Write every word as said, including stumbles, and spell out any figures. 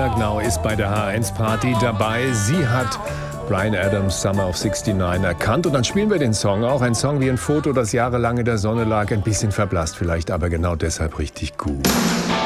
Langnau ist bei der H eins Party dabei. Sie hat Bryan Adams' Summer of sixty-nine erkannt. Und dann spielen wir den Song auch. Ein Song wie ein Foto, das jahrelang in der Sonne lag. Ein bisschen verblasst vielleicht, aber genau deshalb richtig gut.